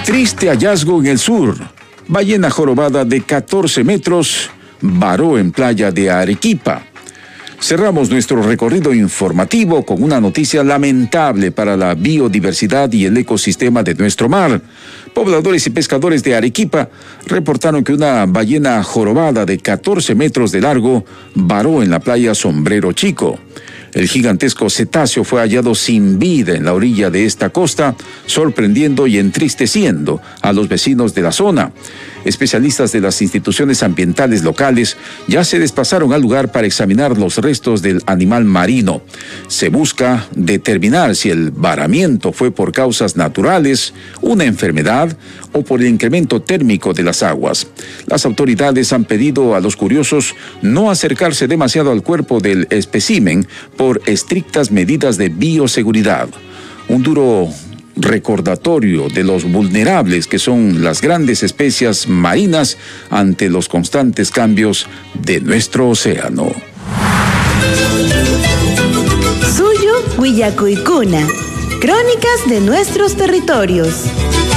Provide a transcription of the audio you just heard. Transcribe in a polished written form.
Triste hallazgo en el sur. Ballena jorobada de 14 metros varó en playa de Arequipa. Cerramos nuestro recorrido informativo con una noticia lamentable para la biodiversidad y el ecosistema de nuestro mar. Pobladores y pescadores de Arequipa reportaron que una ballena jorobada de 14 metros de largo varó en la playa Sombrero Chico. El gigantesco cetáceo fue hallado sin vida en la orilla de esta costa, sorprendiendo y entristeciendo a los vecinos de la zona. Especialistas de las instituciones ambientales locales ya se desplazaron al lugar para examinar los restos del animal marino. Se busca determinar si el varamiento fue por causas naturales, una enfermedad o por el incremento térmico de las aguas. Las autoridades han pedido a los curiosos no acercarse demasiado al cuerpo del espécimen por estrictas medidas de bioseguridad. Un duro recordatorio de los vulnerables que son las grandes especies marinas ante los constantes cambios de nuestro océano. Suyo, Huillacuicuna. Crónicas de nuestros territorios.